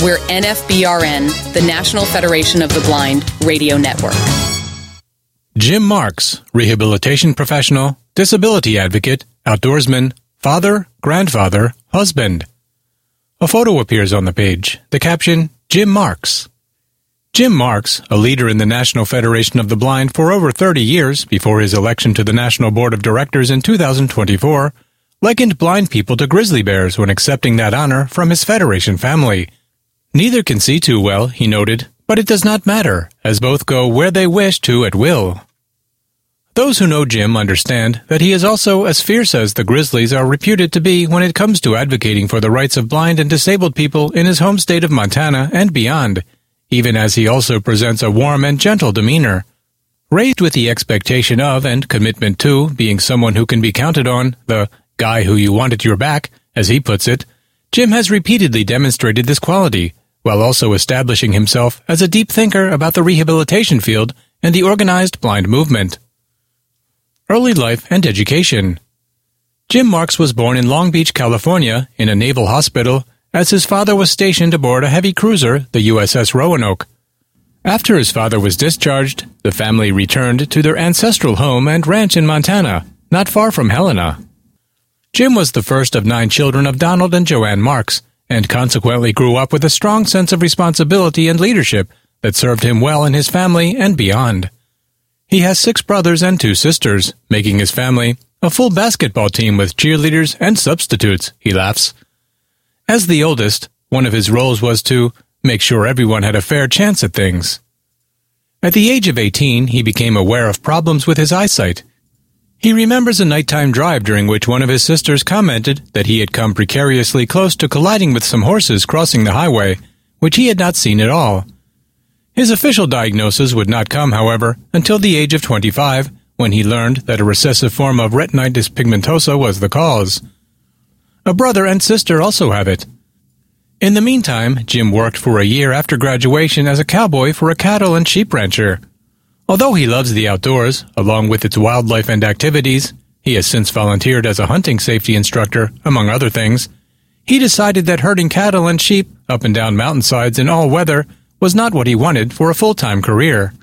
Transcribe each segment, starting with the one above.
We're NFBRN, the National Federation of the Blind Radio Network. Jim Marks, rehabilitation professional, disability advocate, outdoorsman, father, grandfather, husband. A photo appears on the page. The caption, Jim Marks. Jim Marks, a leader in the National Federation of the Blind for over 30 years before his election to the National Board of Directors in 2024, likened blind people to grizzly bears when accepting that honor from his Federation family. Neither can see too well, he noted, but it does not matter, as both go where they wish to at will. Those who know Jim understand that he is also as fierce as the grizzlies are reputed to be when it comes to advocating for the rights of blind and disabled people in his home state of Montana and beyond, even as he also presents a warm and gentle demeanor. Raised with the expectation of and commitment to being someone who can be counted on, the guy who you want at your back, as he puts it, Jim has repeatedly demonstrated this quality, while also establishing himself as a deep thinker about the rehabilitation field and the organized blind movement. Early life and education. Jim Marks was born in Long Beach, California, in a naval hospital, as his father was stationed aboard a heavy cruiser, the USS Roanoke. After his father was discharged, the family returned to their ancestral home and ranch in Montana, not far from Helena. Jim was the first of 9 children of Donald and Joanne Marks, and consequently grew up with a strong sense of responsibility and leadership that served him well in his family and beyond. He has 6 brothers and 2 sisters, making his family a full basketball team with cheerleaders and substitutes, he laughs. As the oldest, one of his roles was to make sure everyone had a fair chance at things. At the age of 18, he became aware of problems with his eyesight. He remembers a nighttime drive during which one of his sisters commented that he had come precariously close to colliding with some horses crossing the highway, which he had not seen at all. His official diagnosis would not come, however, until the age of 25, when he learned that a recessive form of retinitis pigmentosa was the cause. A brother and sister also have it. In the meantime, Jim worked for a year after graduation as a cowboy for a cattle and sheep rancher. Although he loves the outdoors, along with its wildlife and activities, he has since volunteered as a hunting safety instructor, among other things, he decided that herding cattle and sheep up and down mountainsides in all weather was not what he wanted for a full-time career.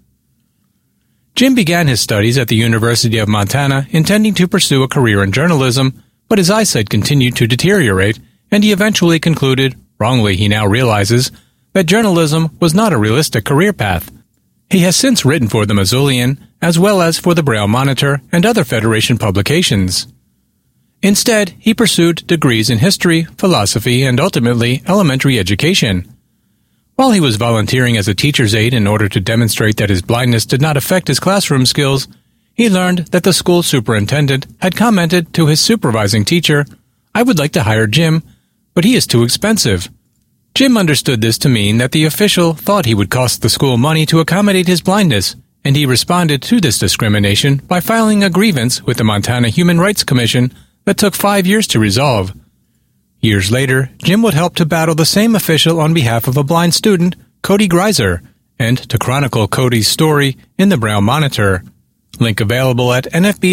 Jim began his studies at the University of Montana intending to pursue a career in journalism, but his eyesight continued to deteriorate, and he eventually concluded, wrongly he now realizes, that journalism was not a realistic career path. He has since written for the Missoulian, as well as for the Braille Monitor and other Federation publications. Instead, he pursued degrees in history, philosophy, and ultimately elementary education. While he was volunteering as a teacher's aide in order to demonstrate that his blindness did not affect his classroom skills, he learned that the school superintendent had commented to his supervising teacher, "I would like to hire Jim, but he is too expensive." Jim understood this to mean that the official thought he would cost the school money to accommodate his blindness, and he responded to this discrimination by filing a grievance with the Montana Human Rights Commission that took 5 years to resolve. Years later, Jim would help to battle the same official on behalf of a blind student, Cody Greiser, and to chronicle Cody's story in the Braille Monitor. Link available at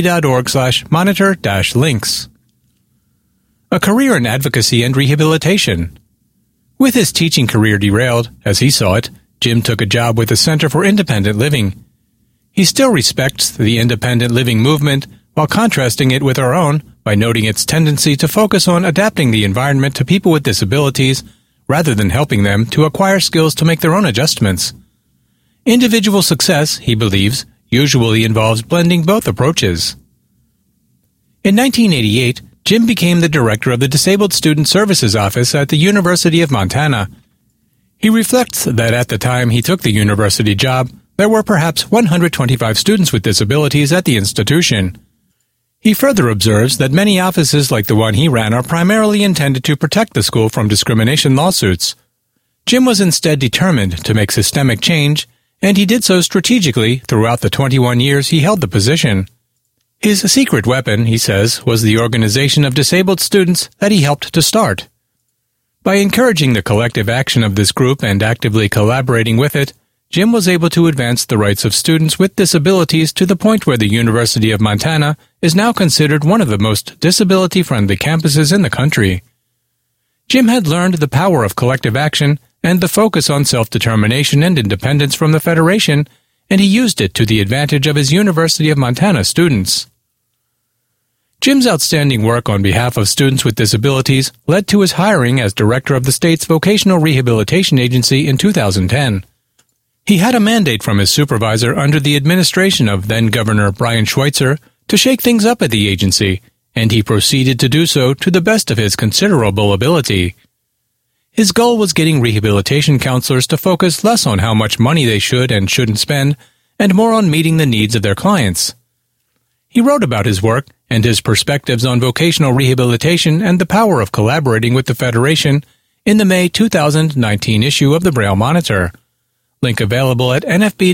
nfb.org/monitor-links. A career in advocacy and rehabilitation. With his teaching career derailed, as he saw it, Jim took a job with the Center for Independent Living. He still respects the independent living movement while contrasting it with our own by noting its tendency to focus on adapting the environment to people with disabilities rather than helping them to acquire skills to make their own adjustments. Individual success, he believes, usually involves blending both approaches. In 1988, Jim became the director of the Disabled Student Services Office at the University of Montana. He reflects that at the time he took the university job, there were perhaps 125 students with disabilities at the institution. He further observes that many offices like the one he ran are primarily intended to protect the school from discrimination lawsuits. Jim was instead determined to make systemic change, and he did so strategically throughout the 21 years he held the position. His secret weapon, he says, was the organization of disabled students that he helped to start. By encouraging the collective action of this group and actively collaborating with it, Jim was able to advance the rights of students with disabilities to the point where the University of Montana is now considered one of the most disability-friendly campuses in the country. Jim had learned the power of collective action and the focus on self-determination and independence from the Federation, and he used it to the advantage of his University of Montana students. Jim's outstanding work on behalf of students with disabilities led to his hiring as director of the state's Vocational Rehabilitation Agency in 2010. He had a mandate from his supervisor under the administration of then-Governor Brian Schweitzer to shake things up at the agency, and he proceeded to do so to the best of his considerable ability. His goal was getting rehabilitation counselors to focus less on how much money they should and shouldn't spend, and more on meeting the needs of their clients. He wrote about his work and his perspectives on vocational rehabilitation and the power of collaborating with the Federation in the May 2019 issue of the Braille Monitor. Link available at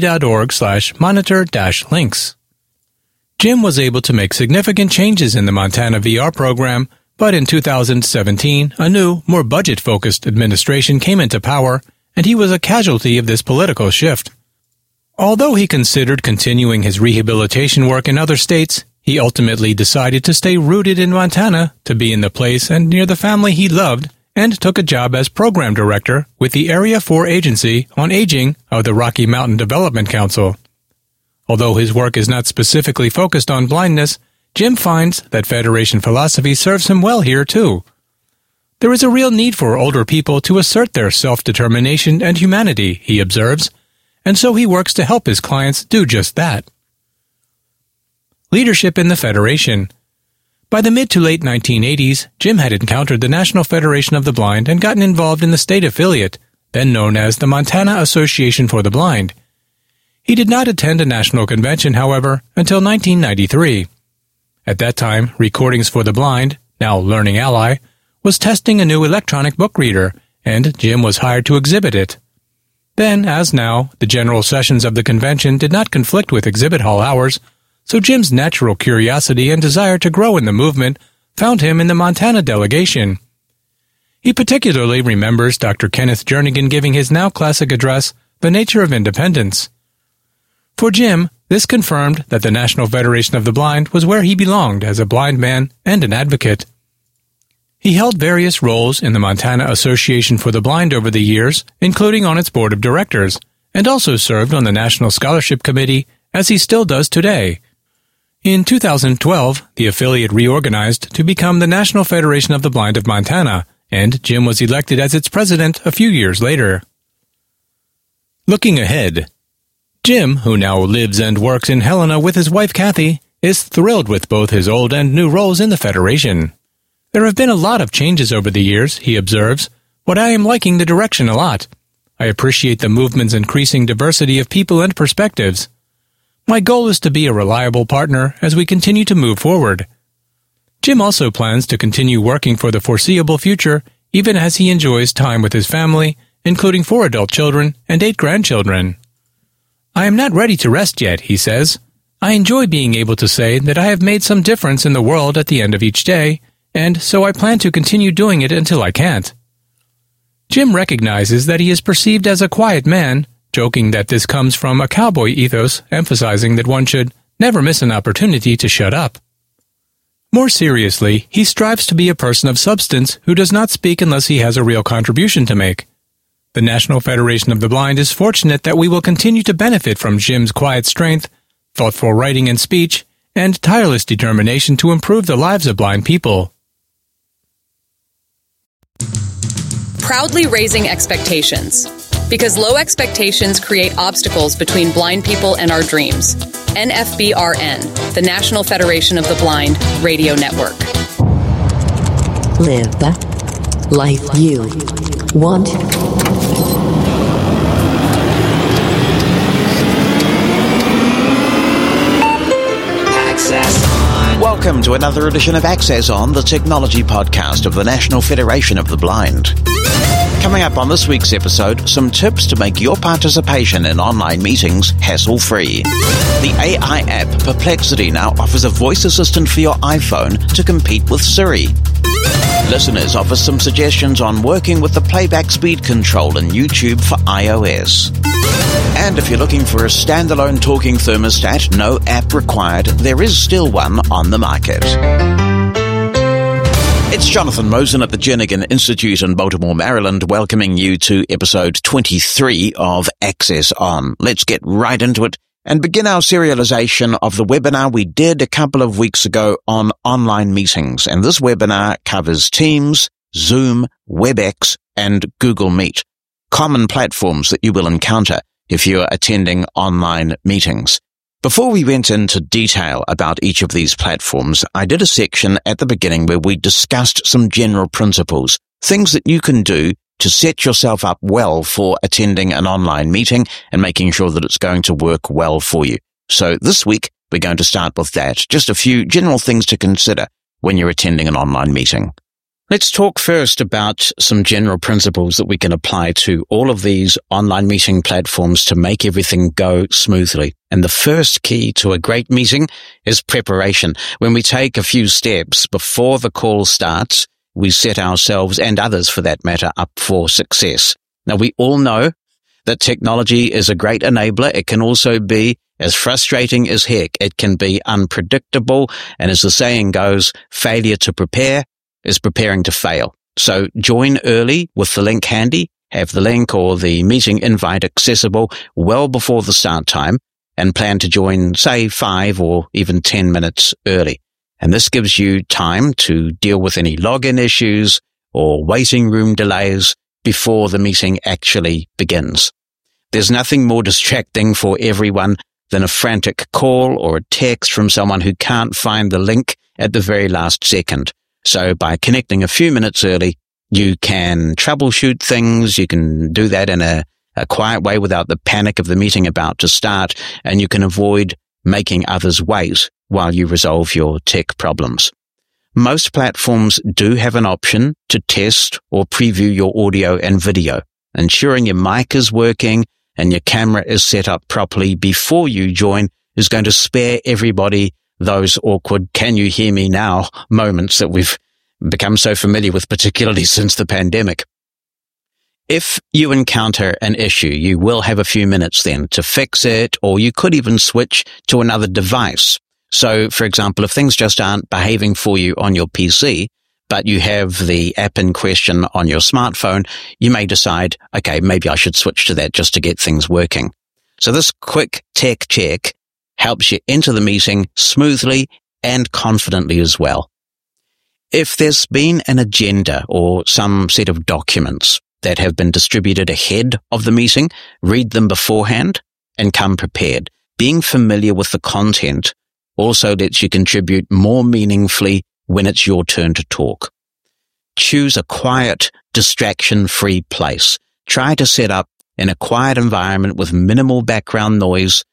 nfb.org/monitor-links. Jim was able to make significant changes in the Montana VR program, but in 2017, a new, more budget-focused administration came into power, and he was a casualty of this political shift. Although he considered continuing his rehabilitation work in other states, he ultimately decided to stay rooted in Montana, to be in the place and near the family he loved, and took a job as program director with the Area 4 Agency on Aging of the Rocky Mountain Development Council. Although his work is not specifically focused on blindness, Jim finds that Federation philosophy serves him well here, too. There is a real need for older people to assert their self-determination and humanity, he observes, and so he works to help his clients do just that. Leadership in the Federation. By the mid to late 1980s, Jim had encountered the National Federation of the Blind and gotten involved in the state affiliate, then known as the Montana Association for the Blind. He did not attend a national convention, however, until 1993. At that time, Recordings for the Blind, now Learning Ally, was testing a new electronic book reader, and Jim was hired to exhibit it. Then, as now, the general sessions of the convention did not conflict with exhibit hall hours, so Jim's natural curiosity and desire to grow in the movement found him in the Montana delegation. He particularly remembers Dr. Kenneth Jernigan giving his now classic address, The Nature of Independence. For Jim, this confirmed that the National Federation of the Blind was where he belonged as a blind man and an advocate. He held various roles in the Montana Association for the Blind over the years, including on its board of directors, and also served on the National Scholarship Committee, as he still does today. In 2012, the affiliate reorganized to become the National Federation of the Blind of Montana, and Jim was elected as its president a few years later. Looking ahead. Jim, who now lives and works in Helena with his wife Kathy, is thrilled with both his old and new roles in the Federation. There have been a lot of changes over the years, he observes, but I am liking the direction a lot. I appreciate the movement's increasing diversity of people and perspectives. My goal is to be a reliable partner as we continue to move forward. Jim also plans to continue working for the foreseeable future, even as he enjoys time with his family, including 4 adult children and 8 grandchildren. I am not ready to rest yet, he says. I enjoy being able to say that I have made some difference in the world at the end of each day, and so I plan to continue doing it until I can't. Jim recognizes that he is perceived as a quiet man, joking that this comes from a cowboy ethos emphasizing that one should never miss an opportunity to shut up. More seriously, he strives to be a person of substance who does not speak unless he has a real contribution to make. The National Federation of the Blind is fortunate that we will continue to benefit from Jim's quiet strength, thoughtful writing and speech, and tireless determination to improve the lives of blind people. Proudly raising expectations. Because low expectations create obstacles between blind people and our dreams. NFBRN, the National Federation of the Blind Radio Network. Live the life you want. Welcome to another edition of Access On, the technology podcast of the National Federation of the Blind. Coming up on this week's episode, some tips to make your participation in online meetings hassle-free. The AI app Perplexity now offers a voice assistant for your iPhone to compete with Siri. Listeners offer some suggestions on working with the playback speed control in YouTube for iOS. And if you're looking for a standalone talking thermostat, no app required, there is still one on the market. It's Jonathan Mosen at the Jernigan Institute in Baltimore, Maryland, welcoming you to episode 23 of Access On. Let's get right into it and begin our serialization of the webinar we did a couple of weeks ago on online meetings. And this webinar covers Teams, Zoom, WebEx, and Google Meet, common platforms that you will encounter if you're attending online meetings. Before we went into detail about each of these platforms, I did a section at the beginning where we discussed some general principles, things that you can do to set yourself up well for attending an online meeting and making sure that it's going to work well for you. So this week, we're going to start with that, just a few general things to consider when you're attending an online meeting. Let's talk first about some general principles that we can apply to all of these online meeting platforms to make everything go smoothly. And the first key to a great meeting is preparation. When we take a few steps before the call starts, we set ourselves and others for that matter up for success. Now, we all know that technology is a great enabler. It can also be as frustrating as heck. It can be unpredictable. And as the saying goes, failure to prepare is preparing to fail. So join early with the link handy, have the link or the meeting invite accessible well before the start time, and plan to join, say, 5 or even 10 minutes early. And this gives you time to deal with any login issues or waiting room delays before the meeting actually begins. There's nothing more distracting for everyone than a frantic call or a text from someone who can't find the link at the very last second. So by connecting a few minutes early, you can troubleshoot things. You can do that in a quiet way without the panic of the meeting about to start, and you can avoid making others wait while you resolve your tech problems. Most platforms do have an option to test or preview your audio and video. Ensuring your mic is working and your camera is set up properly before you join is going to spare everybody those awkward "can you hear me now" moments that we've become so familiar with, particularly since the pandemic. If you encounter an issue, you will have a few minutes then to fix it, or you could even switch to another device. So, for example, if things just aren't behaving for you on your PC, but you have the app in question on your smartphone, you may decide, okay, maybe I should switch to that just to get things working. So this quick tech check helps you enter the meeting smoothly and confidently as well. If there's been an agenda or some set of documents that have been distributed ahead of the meeting, read them beforehand and come prepared. Being familiar with the content also lets you contribute more meaningfully when it's your turn to talk. Choose a quiet, distraction-free place. Try to set up in a quiet environment with minimal background noise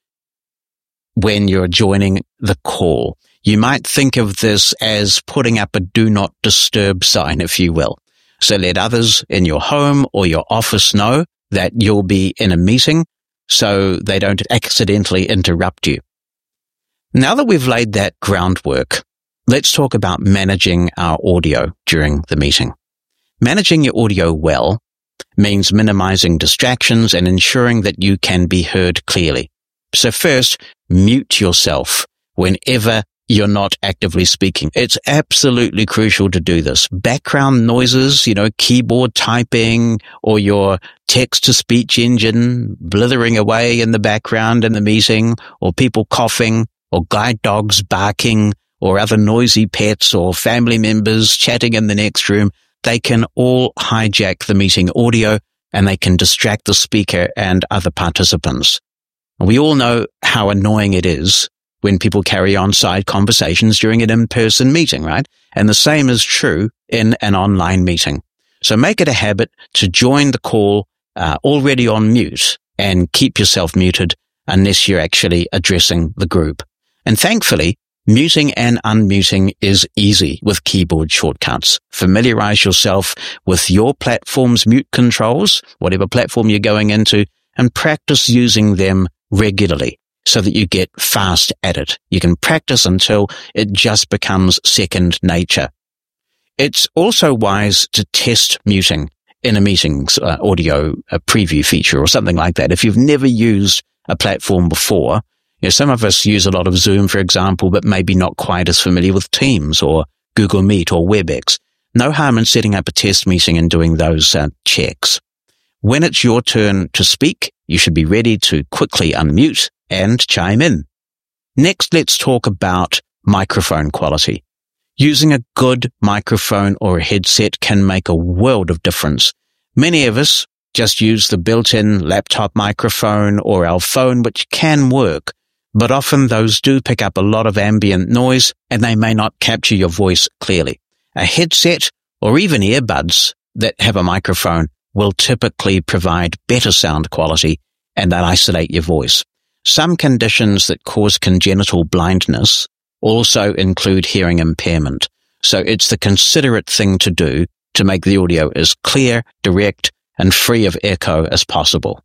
when you're joining the call. You might think of this as putting up a do not disturb sign, if you will. So let others in your home or your office know that you'll be in a meeting so they don't accidentally interrupt you. Now that we've laid that groundwork, let's talk about managing our audio during the meeting. Managing your audio well means minimizing distractions and ensuring that you can be heard clearly. So first, mute yourself whenever you're not actively speaking. It's absolutely crucial to do this. Background noises, keyboard typing or your text-to-speech engine blithering away in the background in the meeting, or people coughing, or guide dogs barking, or other noisy pets or family members chatting in the next room, they can all hijack the meeting audio and they can distract the speaker and other participants. We all know how annoying it is when people carry on side conversations during an in-person meeting, right? And the same is true in an online meeting. So make it a habit to join the call already on mute and keep yourself muted unless you're actually addressing the group. And thankfully, muting and unmuting is easy with keyboard shortcuts. Familiarize yourself with your platform's mute controls, whatever platform you're going into, and practice using them regularly so that you get fast at it. You can practice until it just becomes second nature. It's also wise to test muting in a meeting's audio preview feature or something like that. If you've never used a platform before, some of us use a lot of Zoom, for example, but maybe not quite as familiar with Teams or Google Meet or WebEx. no harm in setting up a test meeting and doing those checks. When it's your turn to speak, you should be ready to quickly unmute and chime in. Next, let's talk about microphone quality. Using a good microphone or a headset can make a world of difference. Many of us just use the built-in laptop microphone or our phone, which can work, but often those do pick up a lot of ambient noise and they may not capture your voice clearly. A headset or even earbuds that have a microphone will typically provide better sound quality and they'll isolate your voice. Some conditions that cause congenital blindness also include hearing impairment. So it's the considerate thing to do to make the audio as clear, direct, and free of echo as possible.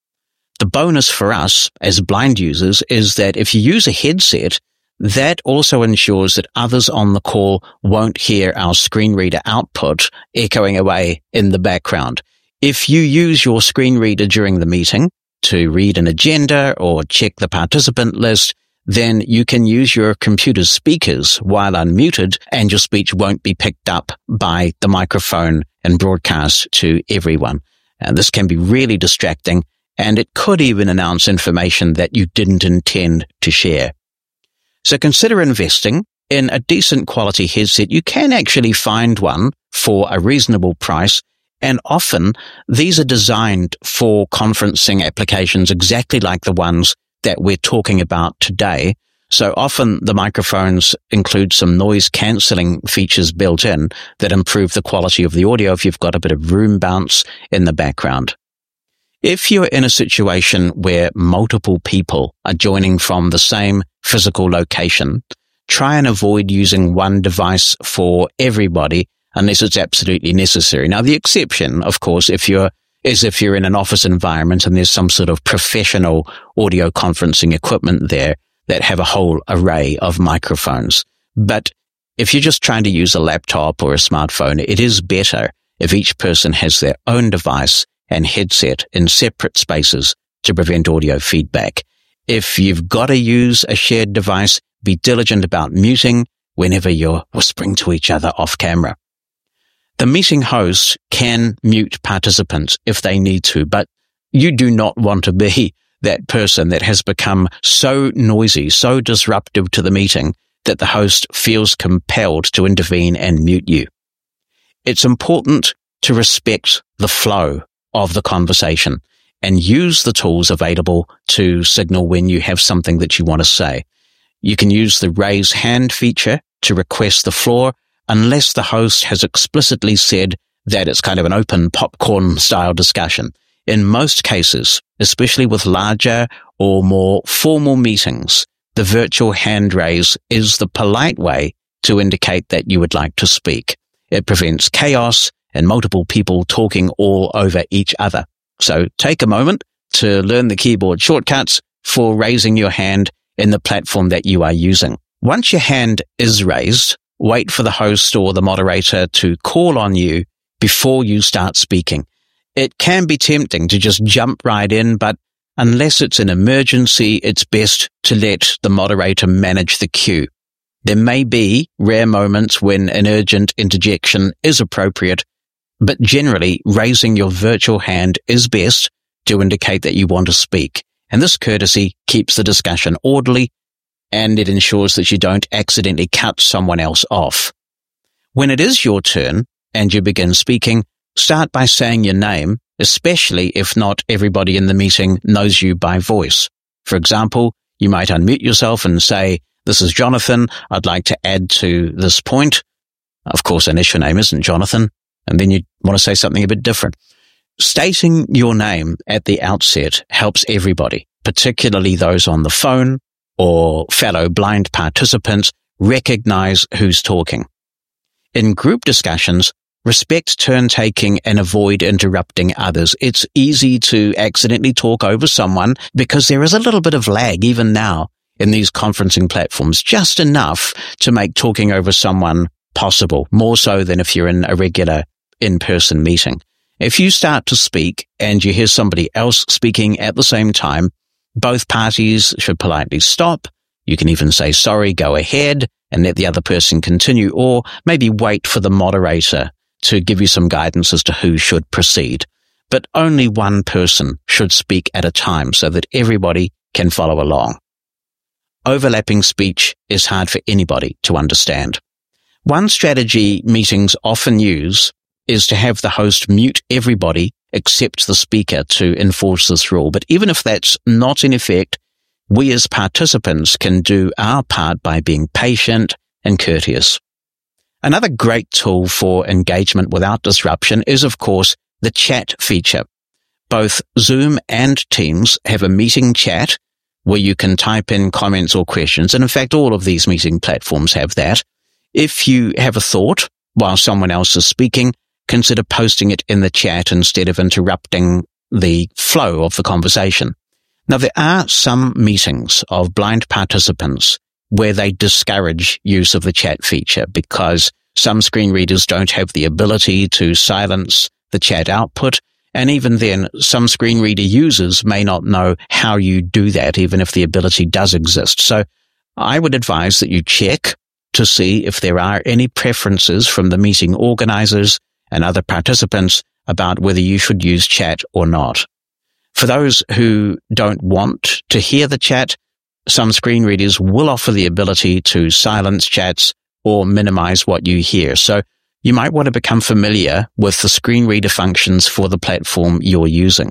The bonus for us as blind users is that if you use a headset, that also ensures that others on the call won't hear our screen reader output echoing away in the background. If you use your screen reader during the meeting to read an agenda or check the participant list, then you can use your computer's speakers while unmuted and your speech won't be picked up by the microphone and broadcast to everyone. And this can be really distracting, and it could even announce information that you didn't intend to share. So consider investing in a decent quality headset. You can actually find one for a reasonable price, and often these are designed for conferencing applications exactly like the ones that we're talking about today. So often the microphones include some noise cancelling features built in that improve the quality of the audio if you've got a bit of room bounce in the background. If you're in a situation where multiple people are joining from the same physical location, try and avoid using one device for everybody unless it's absolutely necessary. Now, the exception, of course, is if you're in an office environment and there's some sort of professional audio conferencing equipment there that have a whole array of microphones. But if you're just trying to use a laptop or a smartphone, it is better if each person has their own device and headset in separate spaces to prevent audio feedback. If you've got to use a shared device, be diligent about muting whenever you're whispering to each other off camera. The meeting host can mute participants if they need to, but you do not want to be that person that has become so noisy, so disruptive to the meeting that the host feels compelled to intervene and mute you. It's important to respect the flow of the conversation and use the tools available to signal when you have something that you want to say. You can use the raise hand feature to request the floor unless the host has explicitly said that it's kind of an open popcorn style discussion. In most cases, especially with larger or more formal meetings, the virtual hand raise is the polite way to indicate that you would like to speak. It prevents chaos and multiple people talking all over each other. So take a moment to learn the keyboard shortcuts for raising your hand in the platform that you are using. Once your hand is raised, wait for the host or the moderator to call on you before you start speaking. It can be tempting to just jump right in, but unless it's an emergency, it's best to let the moderator manage the queue. There may be rare moments when an urgent interjection is appropriate, but generally raising your virtual hand is best to indicate that you want to speak. And this courtesy keeps the discussion orderly, and it ensures that you don't accidentally cut someone else off. When it is your turn and you begin speaking, start by saying your name, especially if not everybody in the meeting knows you by voice. For example, you might unmute yourself and say, "This is Jonathan. I'd like to add to this point." Of course, unless your name isn't Jonathan, and then you want to say something a bit different. Stating your name at the outset helps everybody, particularly those on the phone or fellow blind participants, recognize who's talking. In group discussions, respect turn-taking and avoid interrupting others. It's easy to accidentally talk over someone because there is a little bit of lag even now in these conferencing platforms, just enough to make talking over someone possible, more so than if you're in a regular in-person meeting. If you start to speak and you hear somebody else speaking at the same time, both parties should politely stop. You can even say, "Sorry, go ahead," and let the other person continue, or maybe wait for the moderator to give you some guidance as to who should proceed. But only one person should speak at a time so that everybody can follow along. Overlapping speech is hard for anybody to understand. One strategy meetings often use is to have the host mute everybody except the speaker to enforce this rule. But even if that's not in effect, we as participants can do our part by being patient and courteous. Another great tool for engagement without disruption is, of course, the chat feature. Both Zoom and Teams have a meeting chat where you can type in comments or questions. And in fact, all of these meeting platforms have that. If you have a thought while someone else is speaking, consider posting it in the chat instead of interrupting the flow of the conversation. Now, there are some meetings of blind participants where they discourage use of the chat feature because some screen readers don't have the ability to silence the chat output. And even then, some screen reader users may not know how you do that, even if the ability does exist. So I would advise that you check to see if there are any preferences from the meeting organizers and other participants about whether you should use chat or not. For those who don't want to hear the chat, some screen readers will offer the ability to silence chats or minimize what you hear. So you might want to become familiar with the screen reader functions for the platform you're using.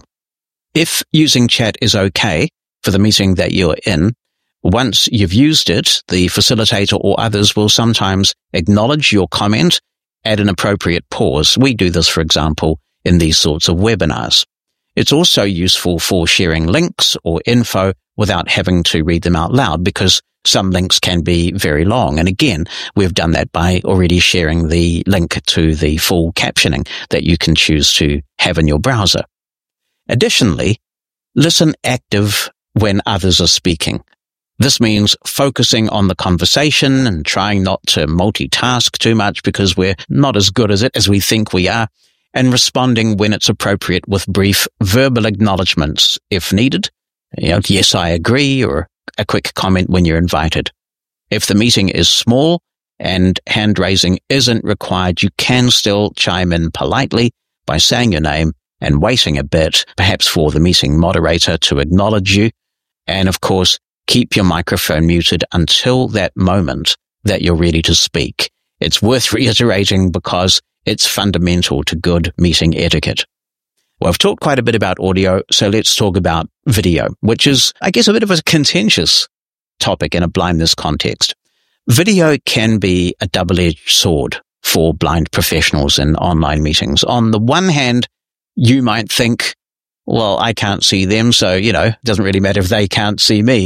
If using chat is okay for the meeting that you're in, once you've used it, the facilitator or others will sometimes acknowledge your comment at an appropriate pause. We do this, for example, in these sorts of webinars. It's also useful for sharing links or info without having to read them out loud because some links can be very long. And again, we've done that by already sharing the link to the full captioning that you can choose to have in your browser. Additionally, listen active when others are speaking. This means focusing on the conversation and trying not to multitask too much because we're not as good at it as we think we are, and responding when it's appropriate with brief verbal acknowledgements if needed. Yes, I agree, or a quick comment when you're invited. If the meeting is small and hand raising isn't required, you can still chime in politely by saying your name and waiting a bit, perhaps for the meeting moderator to acknowledge you. And of course, keep your microphone muted until that moment that you're ready to speak. It's worth reiterating because it's fundamental to good meeting etiquette. Well, I've talked quite a bit about audio, so let's talk about video, which is, I guess, a bit of a contentious topic in a blindness context. Video can be a double-edged sword for blind professionals in online meetings. On the one hand, you might think, well, I can't see them, so, it doesn't really matter if they can't see me.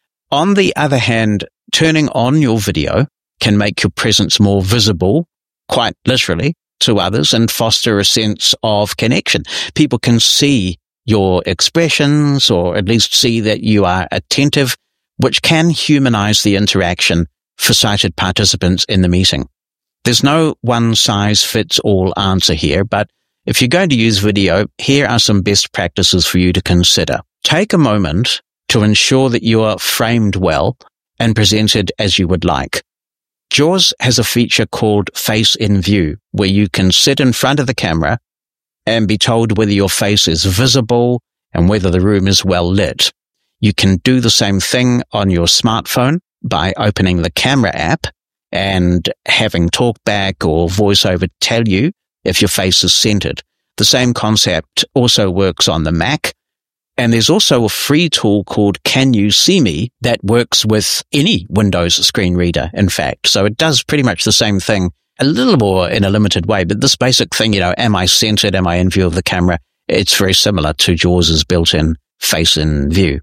On the other hand, turning on your video can make your presence more visible, quite literally, to others and foster a sense of connection. People can see your expressions or at least see that you are attentive, which can humanize the interaction for sighted participants in the meeting. There's no one-size-fits-all answer here, but if you're going to use video, here are some best practices for you to consider. Take a moment to ensure that you are framed well and presented as you would like. JAWS has a feature called Face in View, where you can sit in front of the camera and be told whether your face is visible and whether the room is well lit. You can do the same thing on your smartphone by opening the camera app and having TalkBack or VoiceOver tell you if your face is centered. The same concept also works on the Mac. And there's also a free tool called Can You See Me that works with any Windows screen reader, in fact. So it does pretty much the same thing, a little more in a limited way. But this basic thing, am I centered? Am I in view of the camera? It's very similar to JAWS's built-in Face in View.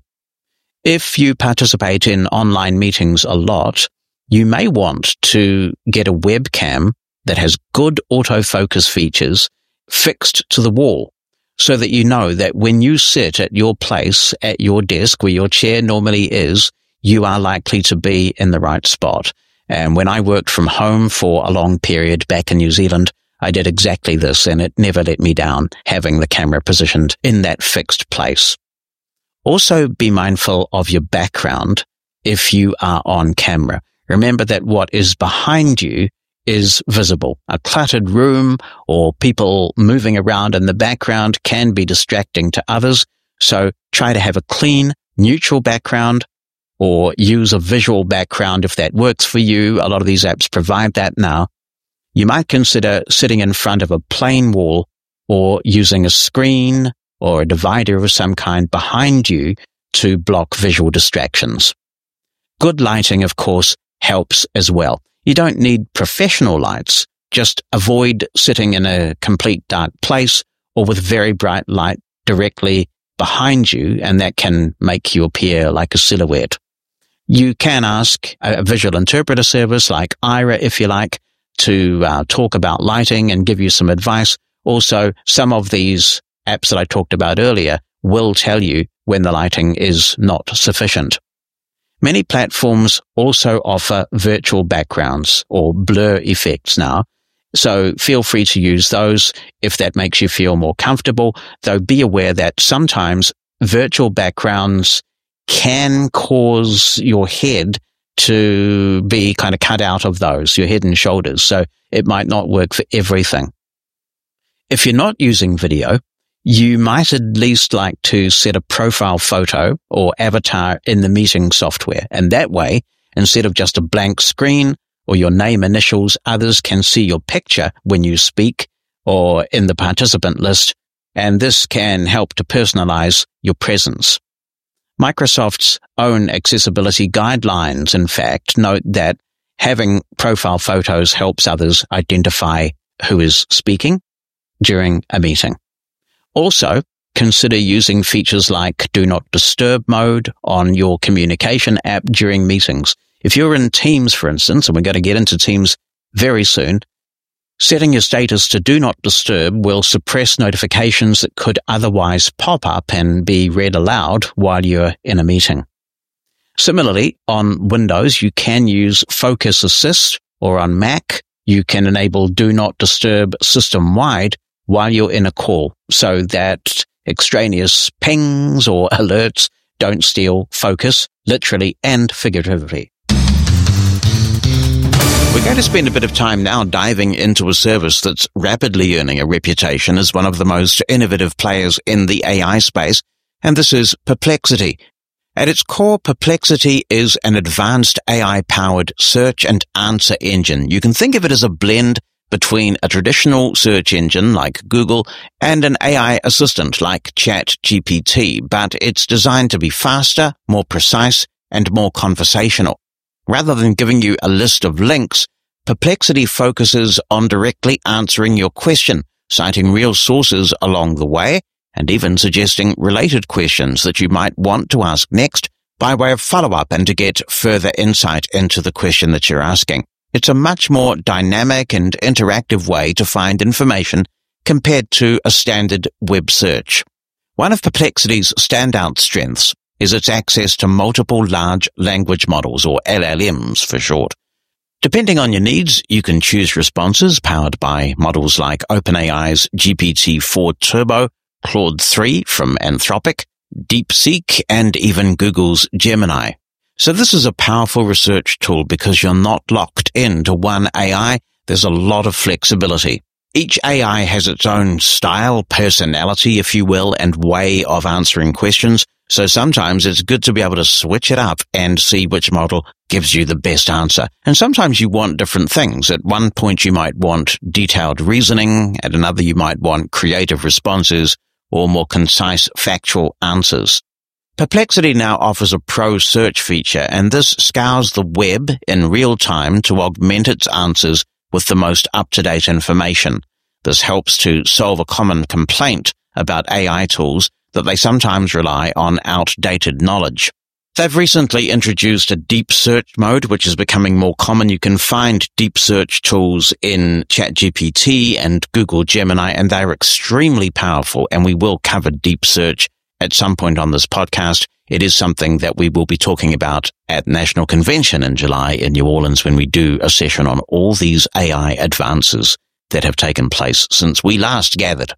If you participate in online meetings a lot, you may want to get a webcam that has good autofocus features fixed to the wall, so that you know that when you sit at your place, at your desk, where your chair normally is, you are likely to be in the right spot. And when I worked from home for a long period back in New Zealand, I did exactly this, and it never let me down, having the camera positioned in that fixed place. Also, be mindful of your background if you are on camera. remember that what is behind you is visible. A cluttered room or people moving around in the background can be distracting to others, so try to have a clean, neutral background or use a visual background if that works for you. A lot of these apps provide that now. You might consider sitting in front of a plain wall or using a screen or a divider of some kind behind you to block visual distractions. Good lighting, of course, helps as well. You don't need professional lights. Just avoid sitting in a complete dark place or with very bright light directly behind you, and that can make you appear like a silhouette. You can ask a visual interpreter service like Aira, if you like, to talk about lighting and give you some advice. Also, some of these apps that I talked about earlier will tell you when the lighting is not sufficient. Many platforms also offer virtual backgrounds or blur effects now, so feel free to use those if that makes you feel more comfortable, though be aware that sometimes virtual backgrounds can cause your head to be kind of cut out of those, your head and shoulders, so it might not work for everything. If you're not using video, you might at least like to set a profile photo or avatar in the meeting software, and that way, instead of just a blank screen or your name initials, others can see your picture when you speak or in the participant list, and this can help to personalize your presence. Microsoft's own accessibility guidelines, in fact, note that having profile photos helps others identify who is speaking during a meeting. Also, consider using features like Do Not Disturb mode on your communication app during meetings. If you're in Teams, for instance, and we're going to get into Teams very soon, setting your status to Do Not Disturb will suppress notifications that could otherwise pop up and be read aloud while you're in a meeting. Similarly, on Windows, you can use Focus Assist, or on Mac, you can enable Do Not Disturb system-wide while you're in a call so that extraneous pings or alerts don't steal focus, literally and figuratively. We're going to spend a bit of time now diving into a service that's rapidly earning a reputation as one of the most innovative players in the AI space, and this is Perplexity. At its core, Perplexity is an advanced AI-powered search and answer engine. You can think of it as a blend between a traditional search engine like Google and an AI assistant like ChatGPT, but it's designed to be faster, more precise, and more conversational. Rather than giving you a list of links, Perplexity focuses on directly answering your question, citing real sources along the way, and even suggesting related questions that you might want to ask next by way of follow-up and to get further insight into the question that you're asking. It's a much more dynamic and interactive way to find information compared to a standard web search. One of Perplexity's standout strengths is its access to multiple large language models, or LLMs for short. Depending on your needs, you can choose responses powered by models like OpenAI's GPT-4 Turbo, Claude 3 from Anthropic, DeepSeek, and even Google's Gemini. So this is a powerful research tool because you're not locked into one AI. There's a lot of flexibility. Each AI has its own style, personality, if you will, and way of answering questions. So sometimes it's good to be able to switch it up and see which model gives you the best answer. And sometimes you want different things. At one point you might want detailed reasoning. At another you might want creative responses or more concise factual answers. Perplexity now offers a pro search feature, and this scours the web in real time to augment its answers with the most up-to-date information. This helps to solve a common complaint about AI tools that they sometimes rely on outdated knowledge. They've recently introduced a deep search mode, which is becoming more common. You can find deep search tools in ChatGPT and Google Gemini, and they're extremely powerful, and we will cover deep search at some point on this podcast. It is something that we will be talking about at National Convention in July in New Orleans when we do a session on all these AI advances that have taken place since we last gathered.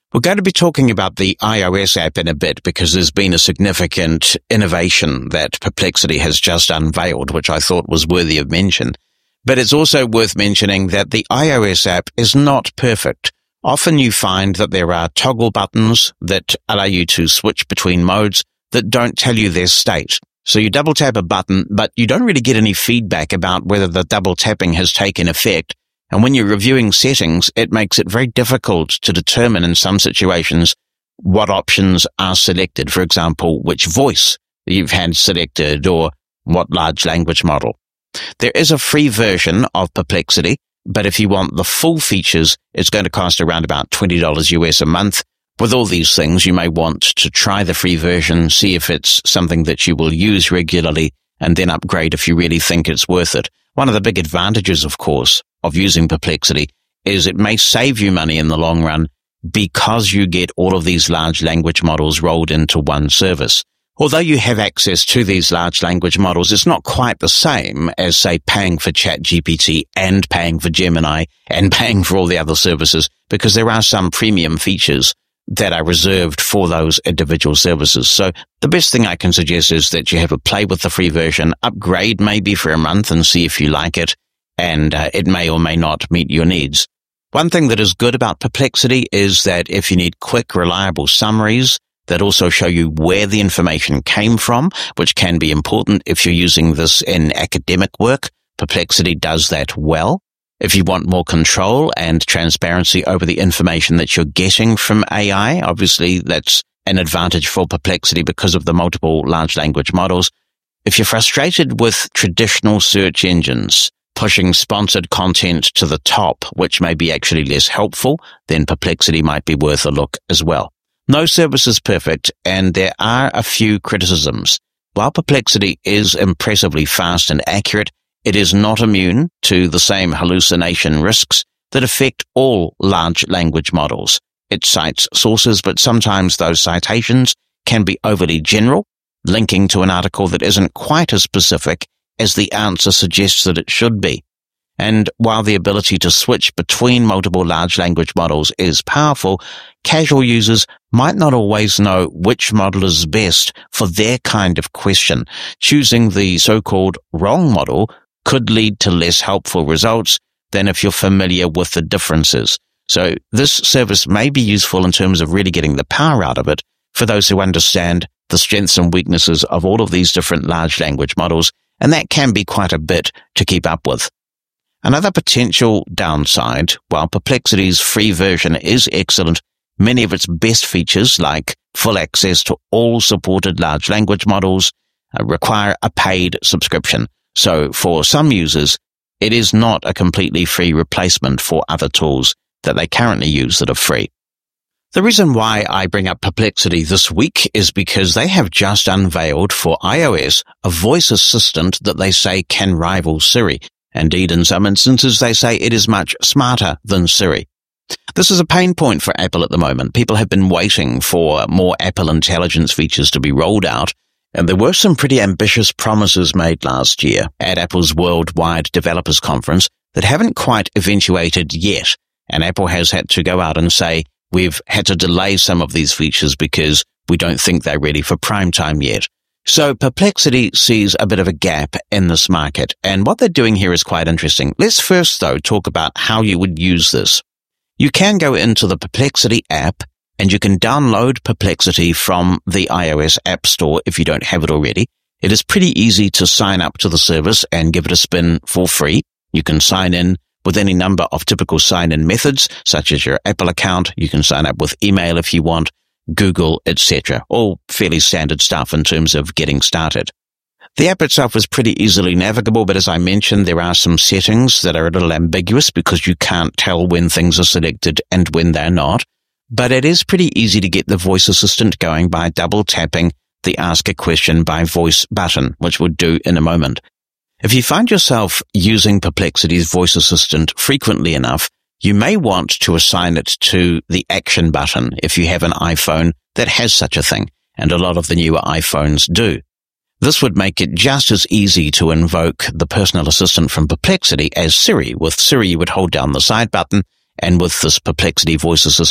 We're going to be talking about the iOS app in a bit because there's been a significant innovation that Perplexity has just unveiled, which I thought was worthy of mention. But it's also worth mentioning that the iOS app is not perfect. Often you find that there are toggle buttons that allow you to switch between modes that don't tell you their state. So you double tap a button, but you don't really get any feedback about whether the double tapping has taken effect. And when you're reviewing settings, it makes it very difficult to determine in some situations what options are selected. For example, which voice you've had selected or what large language model. There is a free version of Perplexity, but if you want the full features, it's going to cost around about $20 US a month. With all these things, you may want to try the free version, see if it's something that you will use regularly, and then upgrade if you really think it's worth it. One of the big advantages, of course, of using Perplexity is it may save you money in the long run because you get all of these large language models rolled into one service. Although you have access to these large language models, it's not quite the same as, say, paying for ChatGPT and paying for Gemini and paying for all the other services, because there are some premium features that are reserved for those individual services. So the best thing I can suggest is that you have a play with the free version, upgrade maybe for a month and see if you like it, and it may or may not meet your needs. One thing that is good about Perplexity is that if you need quick, reliable summaries that also show you where the information came from, which can be important if you're using this in academic work, Perplexity does that well. If you want more control and transparency over the information that you're getting from AI, obviously that's an advantage for Perplexity because of the multiple large language models. If you're frustrated with traditional search engines pushing sponsored content to the top, which may be actually less helpful, then Perplexity might be worth a look as well. No service is perfect, and there are a few criticisms. While Perplexity is impressively fast and accurate, it is not immune to the same hallucination risks that affect all large language models. It cites sources, but sometimes those citations can be overly general, linking to an article that isn't quite as specific as the answer suggests that it should be. And while the ability to switch between multiple large language models is powerful, casual users might not always know which model is best for their kind of question. Choosing the so-called wrong model could lead to less helpful results than if you're familiar with the differences. So this service may be useful in terms of really getting the power out of it for those who understand the strengths and weaknesses of all of these different large language models, and that can be quite a bit to keep up with. Another potential downside, while Perplexity's free version is excellent, many of its best features, like full access to all supported large language models, require a paid subscription. So for some users, it is not a completely free replacement for other tools that they currently use that are free. The reason why I bring up Perplexity this week is because they have just unveiled for iOS a voice assistant that they say can rival Siri. Indeed, in some instances, they say it is much smarter than Siri. This is a pain point for Apple at the moment. People have been waiting for more Apple Intelligence features to be rolled out, and there were some pretty ambitious promises made last year at Apple's Worldwide Developers Conference that haven't quite eventuated yet, and Apple has had to go out and say, we've had to delay some of these features because we don't think they're ready for prime time yet. So Perplexity sees a bit of a gap in this market, and what they're doing here is quite interesting. Let's first, though, talk about how you would use this. You can go into the Perplexity app, and you can download Perplexity from the iOS App Store if you don't have it already. It is pretty easy to sign up to the service and give it a spin for free. You can sign in with any number of typical sign-in methods, such as your Apple account. You can sign up with email if you want, Google, etc. All fairly standard stuff in terms of getting started. The app itself is pretty easily navigable, but as I mentioned, there are some settings that are a little ambiguous because you can't tell when things are selected and when they're not. But it is pretty easy to get the voice assistant going by double tapping the Ask a Question by Voice button, which we'll do in a moment. If you find yourself using Perplexity's voice assistant frequently enough, you may want to assign it to the Action button if you have an iPhone that has such a thing, and a lot of the newer iPhones do. This would make it just as easy to invoke the personal assistant from Perplexity as Siri. With Siri, you would hold down the side button, and with this Perplexity voice assistant,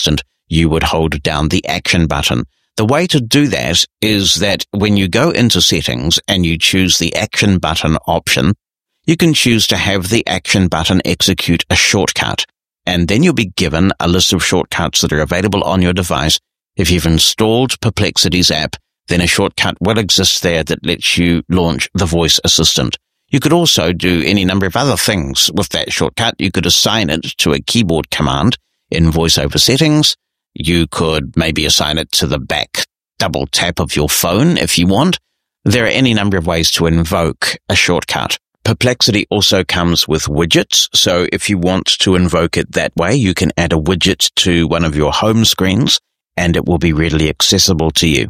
you would hold down the action button. The way to do that is that when you go into settings and you choose the action button option, you can choose to have the action button execute a shortcut, and then you'll be given a list of shortcuts that are available on your device. If you've installed Perplexity's app, then a shortcut will exist there that lets you launch the voice assistant. You could also do any number of other things with that shortcut. You could assign it to a keyboard command in VoiceOver settings. You could maybe assign it to the back double tap of your phone if you want. There are any number of ways to invoke a shortcut. Perplexity also comes with widgets, so if you want to invoke it that way, you can add a widget to one of your home screens, and it will be readily accessible to you.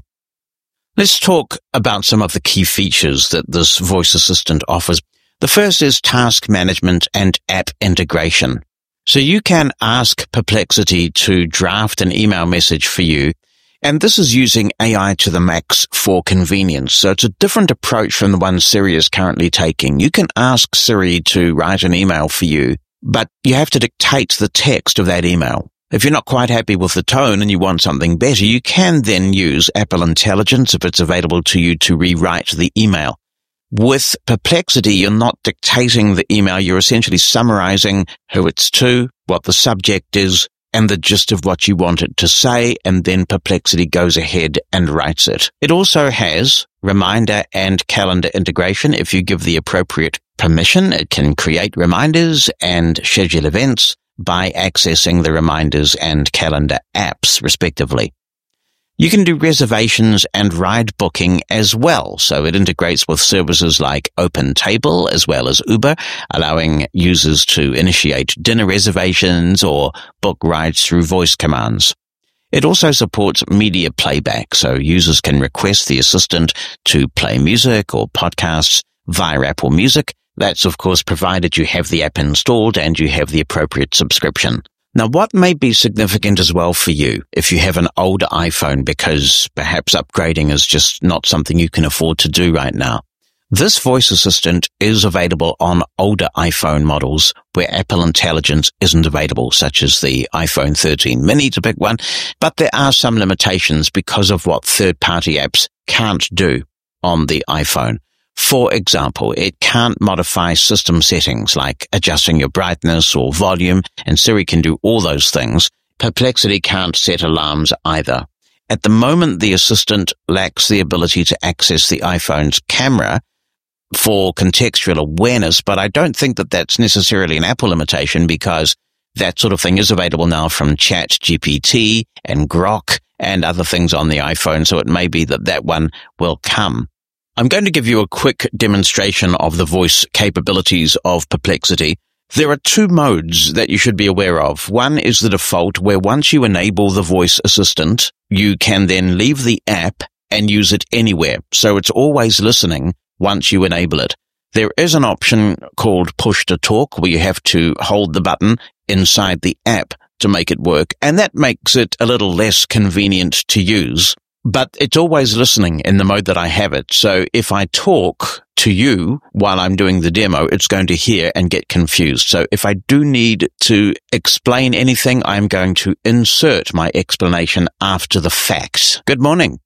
Let's talk about some of the key features that this voice assistant offers. The first is task management and app integration. So you can ask Perplexity to draft an email message for you, and this is using AI to the max for convenience. So it's a different approach from the one Siri is currently taking. You can ask Siri to write an email for you, but you have to dictate the text of that email. If you're not quite happy with the tone and you want something better, you can then use Apple Intelligence, if it's available to you, to rewrite the email. With Perplexity, you're not dictating the email. You're essentially summarizing who it's to, what the subject is, and the gist of what you want it to say, and then Perplexity goes ahead and writes it. It also has reminder and calendar integration. If you give the appropriate permission, it can create reminders and schedule events by accessing the reminders and calendar apps, respectively. You can do reservations and ride booking as well, so it integrates with services like OpenTable as well as Uber, allowing users to initiate dinner reservations or book rides through voice commands. It also supports media playback, so users can request the assistant to play music or podcasts via Apple Music. That's, of course, provided you have the app installed and you have the appropriate subscription. Now, what may be significant as well for you if you have an older iPhone because perhaps upgrading is just not something you can afford to do right now? This voice assistant is available on older iPhone models where Apple Intelligence isn't available, such as the iPhone 13 mini to pick one, but there are some limitations because of what third-party apps can't do on the iPhone. For example, it can't modify system settings like adjusting your brightness or volume, and Siri can do all those things. Perplexity can't set alarms either. At the moment, the assistant lacks the ability to access the iPhone's camera for contextual awareness, but I don't think that that's necessarily an Apple limitation because that sort of thing is available now from ChatGPT and Grok and other things on the iPhone, so it may be that that one will come. I'm going to give you a quick demonstration of the voice capabilities of Perplexity. There are two modes that you should be aware of. One is the default, where once you enable the voice assistant, you can then leave the app and use it anywhere. So it's always listening once you enable it. There is an option called push to talk, where you have to hold the button inside the app to make it work, and that makes it a little less convenient to use. But it's always listening in the mode that I have it. So if I talk to you while I'm doing the demo, it's going to hear and get confused. So if I do need to explain anything, I'm going to insert my explanation after the fact. Good morning.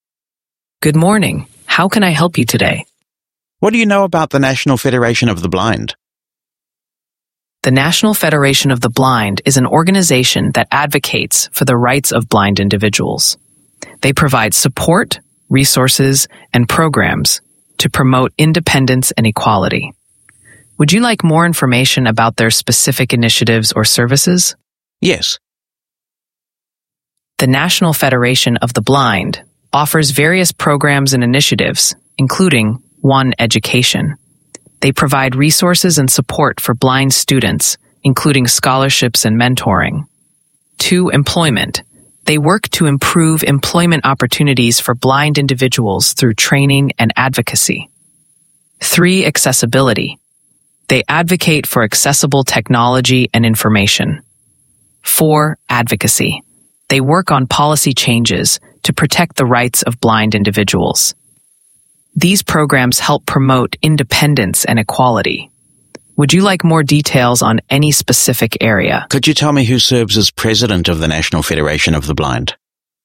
Good morning. How can I help you today? What do you know about the National Federation of the Blind? The National Federation of the Blind is an organization that advocates for the rights of blind individuals. They provide support, resources, and programs to promote independence and equality. Would you like more information about their specific initiatives or services? Yes. The National Federation of the Blind offers various programs and initiatives, including 1. Education. They provide resources and support for blind students, including scholarships and mentoring. 2. Employment. They work to improve employment opportunities for blind individuals through training and advocacy. 3. Accessibility. They advocate for accessible technology and information. 4. Advocacy. They work on policy changes to protect the rights of blind individuals. These programs help promote independence and equality. Would you like more details on any specific area? Could you tell me who serves as president of the National Federation of the Blind?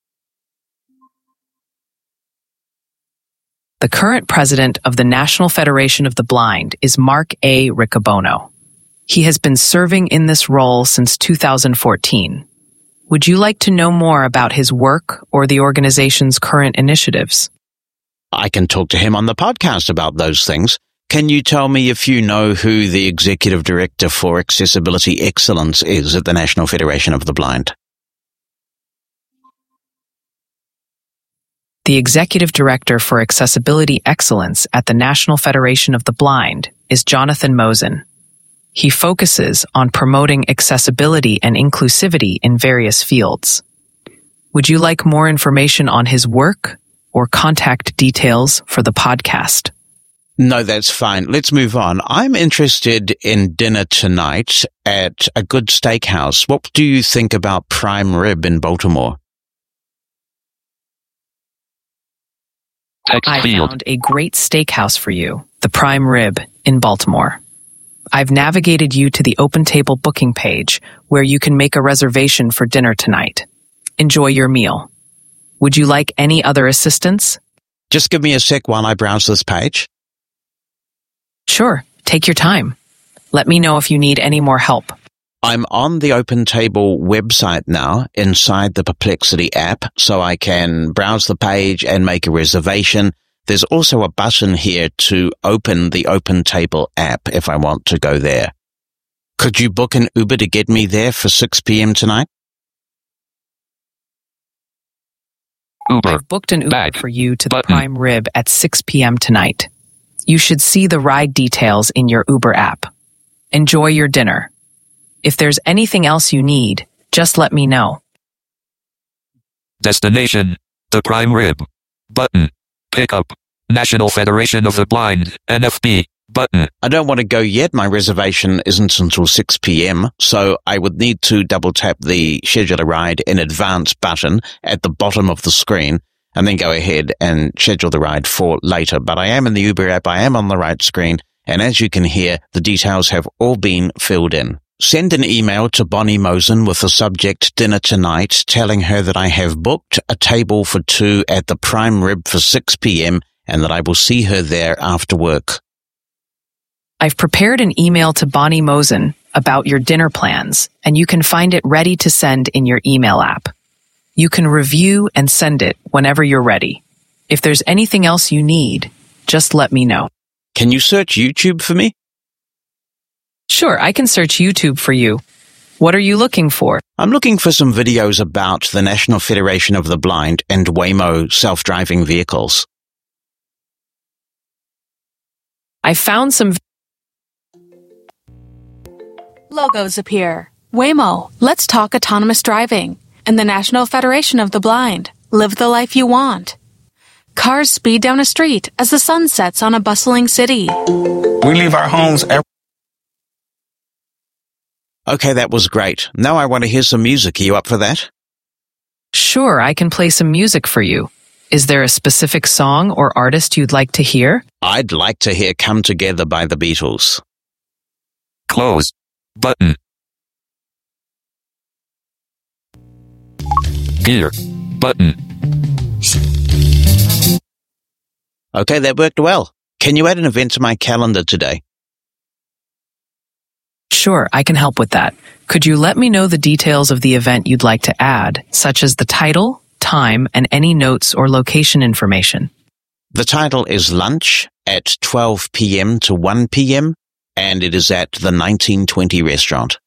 The current president of the National Federation of the Blind is Mark A. Riccobono. He has been serving in this role since 2014. Would you like to know more about his work or the organization's current initiatives? I can talk to him on the podcast about those things. Can you tell me if you know who the Executive Director for Accessibility Excellence is at the National Federation of the Blind? The Executive Director for Accessibility Excellence at the National Federation of the Blind is Jonathan Mosen. He focuses on promoting accessibility and inclusivity in various fields. Would you like more information on his work or contact details for the podcast? No, that's fine. Let's move on. I'm interested in dinner tonight at a good steakhouse. What do you think about Prime Rib in Baltimore? I found a great steakhouse for you, the Prime Rib in Baltimore. I've navigated you to the OpenTable booking page where you can make a reservation for dinner tonight. Enjoy your meal. Would you like any other assistance? Just give me a sec while I browse this page. Sure, take your time. Let me know if you need any more help. I'm on the OpenTable website now inside the Perplexity app, so I can browse the page and make a reservation. There's also a button here to open the OpenTable app if I want to go there. Could you book an Uber to get me there for 6 p.m. tonight? Uber. I've booked an Uber Back. for you to the Button. Prime Rib at 6 p.m. tonight. You should see the ride details in your Uber app. Enjoy your dinner. If there's anything else you need, just let me know. Destination. The Prime Rib. Button. Pickup. National Federation of the Blind, NFB. Button. I don't want to go yet. My reservation isn't until 6 p.m., so I would need to double tap the Schedule a Ride in Advance button at the bottom of the screen and then go ahead and schedule the ride for later. But I am in the Uber app, I am on the right screen, and as you can hear, the details have all been filled in. Send an email to Bonnie Mosen with the subject Dinner Tonight, telling her that I have booked a table for 2 at the Prime Rib for 6 p.m. and that I will see her there after work. I've prepared an email to Bonnie Mosen about your dinner plans, and you can find it ready to send in your email app. You can review and send it whenever you're ready. If there's anything else you need, just let me know. Can you search YouTube for me? Sure, I can search YouTube for you. What are you looking for? I'm looking for some videos about the National Federation of the Blind and Waymo self-driving vehicles. I found some Logos appear. Waymo, let's talk autonomous driving. And the National Federation of the Blind, live the life you want. Cars speed down a street as the sun sets on a bustling city. We leave our homes every Okay, that was great. Now I want to hear some music. Are you up for that? Sure, I can play some music for you. Is there a specific song or artist you'd like to hear? I'd like to hear Come Together by the Beatles. Close. Button. Gear. Button. Okay, that worked well. Can you add an event to my calendar today? Sure, I can help with that. Could you let me know the details of the event you'd like to add, such as the title, time, and any notes or location information? The title is Lunch at 12 p.m. to 1 p.m., and it is at the 1920 restaurant.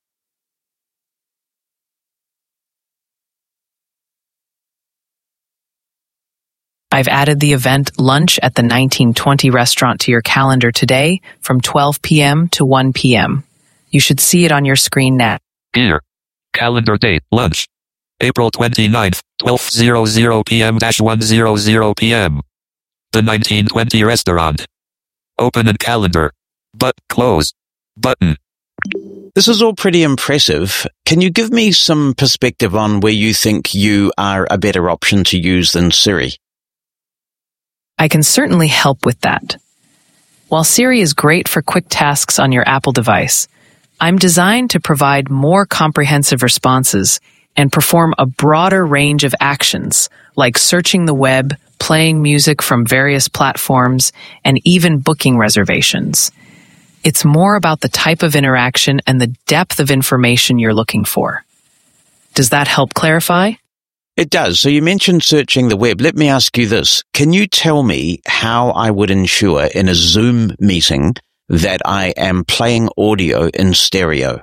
I've added the event Lunch at the 1920 restaurant to your calendar today from 12 p.m. to 1 p.m. You should see it on your screen now. Gear. Calendar date. Lunch. April 29th, 12:00 p.m.-1:00 p.m. The 1920 restaurant. Open and calendar. But close. Button. This is all pretty impressive. Can you give me some perspective on where you think you are a better option to use than Siri? I can certainly help with that. While Siri is great for quick tasks on your Apple device, I'm designed to provide more comprehensive responses and perform a broader range of actions, like searching the web, playing music from various platforms, and even booking reservations. It's more about the type of interaction and the depth of information you're looking for. Does that help clarify? It does. So you mentioned searching the web. Let me ask you this. Can you tell me how I would ensure in a Zoom meeting that I am playing audio in stereo?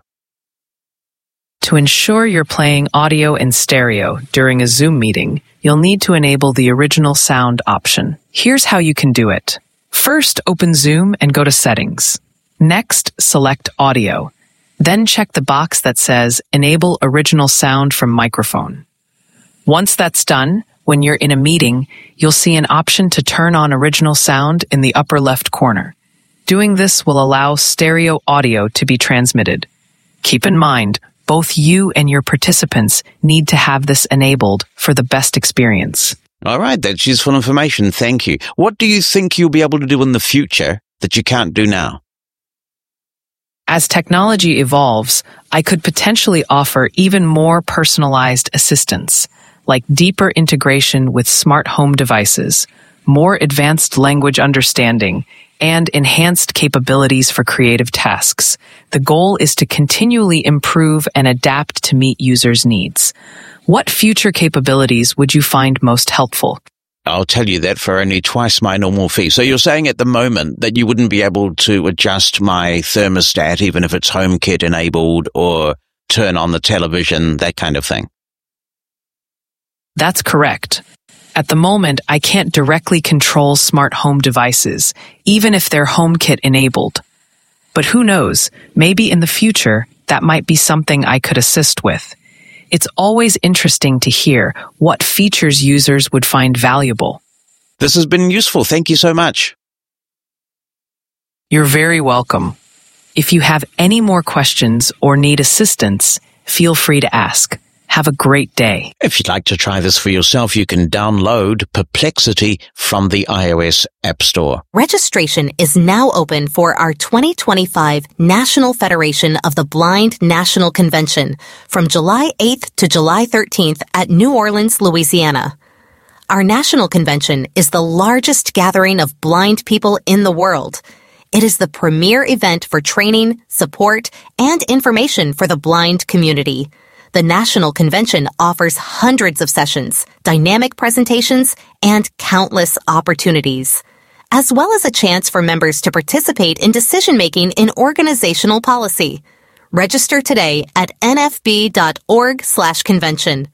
To ensure you're playing audio in stereo during a Zoom meeting, you'll need to enable the original sound option. Here's how you can do it. First, open Zoom and go to Settings. Next, select Audio. Then check the box that says Enable Original Sound from Microphone. Once that's done, when you're in a meeting, you'll see an option to turn on original sound in the upper left corner. Doing this will allow stereo audio to be transmitted. Keep in mind, both you and your participants need to have this enabled for the best experience. All right, that's useful information. Thank you. What do you think you'll be able to do in the future that you can't do now? As technology evolves, I could potentially offer even more personalized assistance, like deeper integration with smart home devices, more advanced language understanding, and enhanced capabilities for creative tasks. The goal is to continually improve and adapt to meet users' needs. What future capabilities would you find most helpful? I'll tell you that for only twice my normal fee. So you're saying at the moment that you wouldn't be able to adjust my thermostat, even if it's HomeKit enabled, or turn on the television, that kind of thing? That's correct. At the moment, I can't directly control smart home devices, even if they're HomeKit enabled. But who knows, maybe in the future, that might be something I could assist with. It's always interesting to hear what features users would find valuable. This has been useful. Thank you so much. You're very welcome. If you have any more questions or need assistance, feel free to ask. Have a great day. If you'd like to try this for yourself, you can download Perplexity from the iOS App Store. Registration is now open for our 2025 National Federation of the Blind National Convention from July 8th to July 13th at New Orleans, Louisiana. Our national convention is the largest gathering of blind people in the world. It is the premier event for training, support, and information for the blind community. The National Convention offers hundreds of sessions, dynamic presentations, and countless opportunities, as well as a chance for members to participate in decision-making in organizational policy. Register today at nfb.org/convention.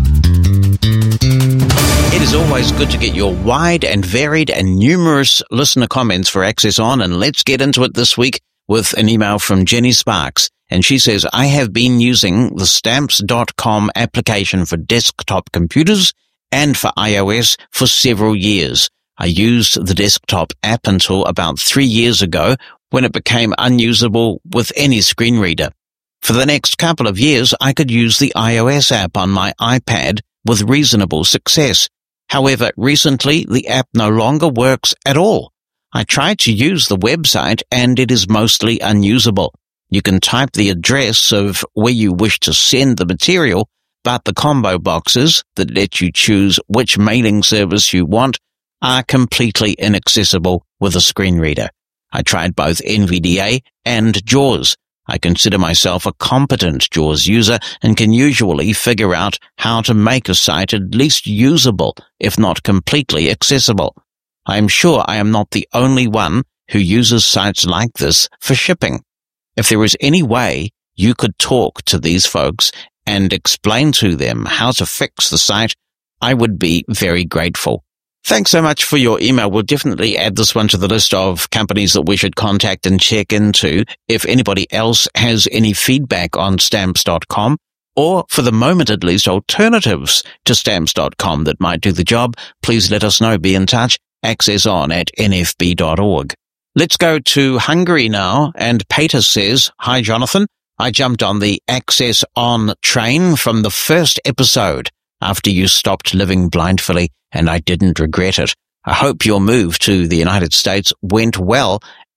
It is always good to get your wide and varied and numerous listener comments for Access On, and let's get into it this week with an email from Jenny Sparks. And she says, I have been using the Stamps.com application for desktop computers and for iOS for several years. I used the desktop app until about 3 years ago when it became unusable with any screen reader. For the next couple of years, I could use the iOS app on my iPad with reasonable success. However, recently the app no longer works at all. I tried to use the website and it is mostly unusable. You can type the address of where you wish to send the material, but the combo boxes that let you choose which mailing service you want are completely inaccessible with a screen reader. I tried both NVDA and JAWS. I consider myself a competent JAWS user and can usually figure out how to make a site at least usable, if not completely accessible. I am sure I am not the only one who uses sites like this for shipping. If there is any way you could talk to these folks and explain to them how to fix the site, I would be very grateful. Thanks so much for your email. We'll definitely add this one to the list of companies that we should contact and check into. If anybody else has any feedback on Stamps.com, or for the moment at least alternatives to Stamps.com that might do the job, please let us know. Be in touch. accesson@nfb.org. Let's go to Hungary now, and Peter says, Hi Jonathan, I jumped on the Access On train from the first episode after you stopped living blindly, and I didn't regret it. I hope your move to the United States went well,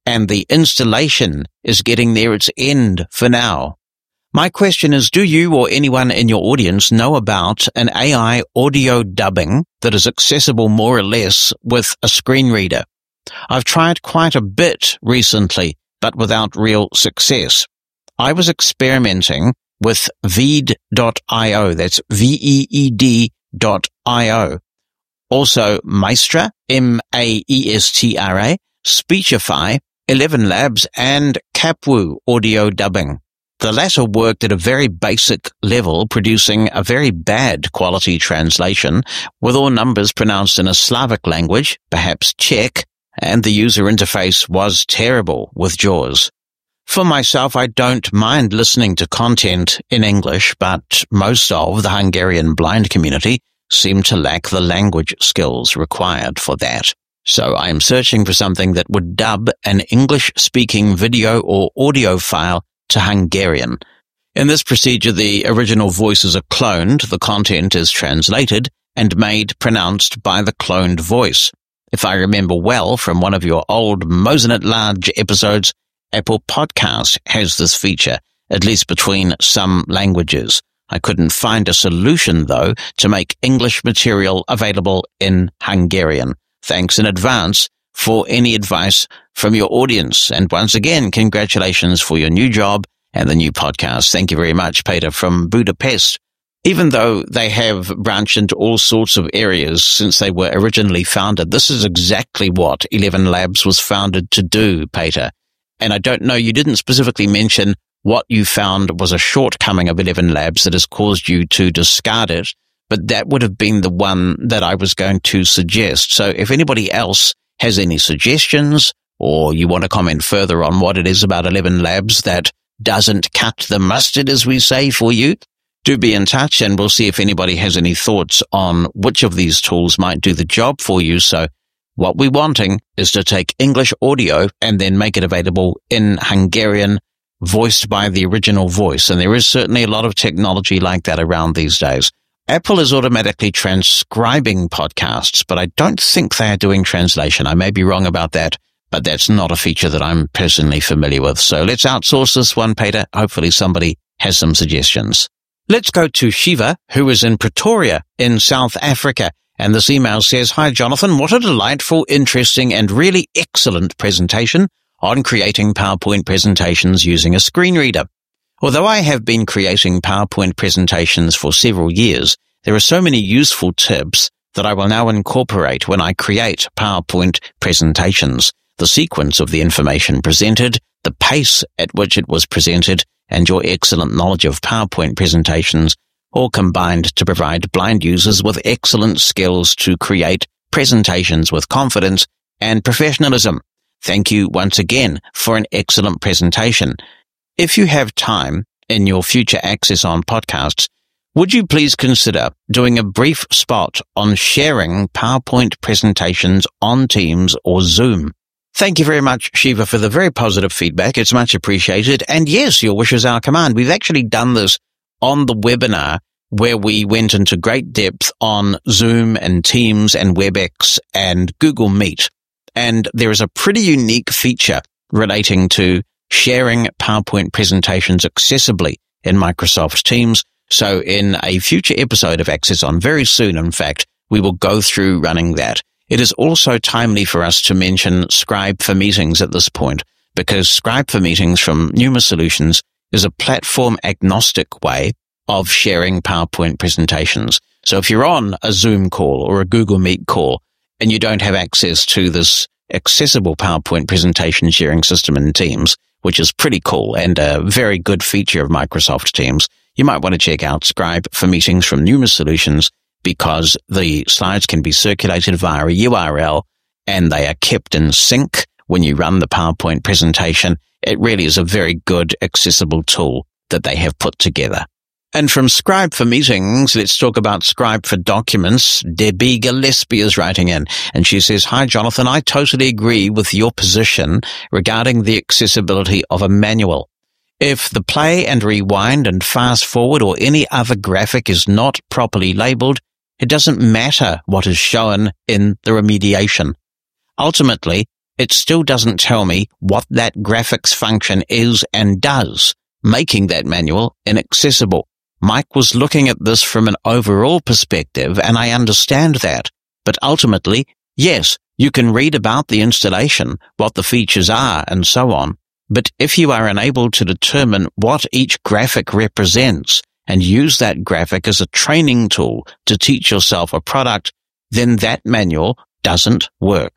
and the installation is getting near its end for now. My question is, do you or anyone in your audience know about an AI audio dubbing that is accessible more or less with a screen reader? I've tried quite a bit recently, but without real success. I was experimenting with Veed.io, that's Veed.io. Also Maestra, Maestra, Speechify, 11 Labs, and Kapwu audio dubbing. The latter worked at a very basic level, producing a very bad quality translation, with all numbers pronounced in a Slavic language, perhaps Czech, and the user interface was terrible with JAWS. For myself, I don't mind listening to content in English, but most of the Hungarian blind community seem to lack the language skills required for that. So I am searching for something that would dub an English-speaking video or audio file to Hungarian. In this procedure, the original voices are cloned, the content is translated, and made pronounced by the cloned voice. If I remember well from one of your old Mosin at Large episodes, Apple Podcasts has this feature, at least between some languages. I couldn't find a solution, though, to make English material available in Hungarian. Thanks in advance for any advice from your audience. And once again, congratulations for your new job and the new podcast. Thank you very much, Peter, from Budapest. Even though they have branched into all sorts of areas since they were originally founded, this is exactly what 11 Labs was founded to do, Peter. And I don't know, you didn't specifically mention what you found was a shortcoming of 11 Labs that has caused you to discard it, but that would have been the one that I was going to suggest. So if anybody else has any suggestions, or you want to comment further on what it is about 11 Labs that doesn't cut the mustard, as we say, for you, do be in touch, and we'll see if anybody has any thoughts on which of these tools might do the job for you. So what we're wanting is to take English audio and then make it available in Hungarian, voiced by the original voice. And there is certainly a lot of technology like that around these days. Apple is automatically transcribing podcasts, but I don't think they are doing translation. I may be wrong about that, but that's not a feature that I'm personally familiar with. So let's outsource this one, Peter. Hopefully somebody has some suggestions. Let's go to Shiva, who is in Pretoria in South Africa. And this email says, "Hi, Jonathan. What a delightful, interesting, and really excellent presentation on creating PowerPoint presentations using a screen reader. Although I have been creating PowerPoint presentations for several years, there are so many useful tips that I will now incorporate when I create PowerPoint presentations. The sequence of the information presented, the pace at which it was presented, and your excellent knowledge of PowerPoint presentations all combined to provide blind users with excellent skills to create presentations with confidence and professionalism. Thank you once again for an excellent presentation. If you have time in your future Access On podcasts, would you please consider doing a brief spot on sharing PowerPoint presentations on Teams or Zoom? Thank you very much, Shiva, for the very positive feedback. It's much appreciated. And yes, your wish is our command. We've actually done this on the webinar where we went into great depth on Zoom and Teams and WebEx and Google Meet. And there is a pretty unique feature relating to sharing PowerPoint presentations accessibly in Microsoft Teams. So in a future episode of Access On, very soon, in fact, we will go through running that. It is also timely for us to mention Scribe for Meetings at this point, because Scribe for Meetings from Numa Solutions is a platform-agnostic way of sharing PowerPoint presentations. So if you're on a Zoom call or a Google Meet call and you don't have access to this accessible PowerPoint presentation sharing system in Teams, which is pretty cool and a very good feature of Microsoft Teams, you might want to check out Scribe for Meetings from Numa Solutions, because the slides can be circulated via a URL and they are kept in sync when you run the PowerPoint presentation. It really is a very good accessible tool that they have put together. And from Scribe for Meetings, let's talk about Scribe for Documents. Debbie Gillespie is writing in, and she says, "Hi, Jonathan. I totally agree with your position regarding the accessibility of a manual. If the play and rewind and fast forward or any other graphic is not properly labeled, it doesn't matter what is shown in the remediation. Ultimately, it still doesn't tell me what that graphics function is and does, making that manual inaccessible. Mike was looking at this from an overall perspective, and I understand that. But ultimately, yes, you can read about the installation, what the features are, and so on. But if you are unable to determine what each graphic represents and use that graphic as a training tool to teach yourself a product, then that manual doesn't work.